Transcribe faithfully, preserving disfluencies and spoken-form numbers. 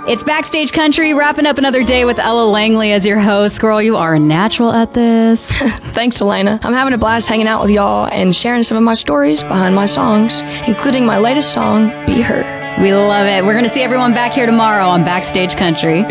It's Backstage Country, wrapping up another day with Ella Langley as your host. Girl, you are a natural at this. Thanks, Elena. I'm having a blast hanging out with y'all and sharing some of my stories behind my songs, including my latest song, Be Her. We love it. We're going to see everyone back here tomorrow on Backstage Country.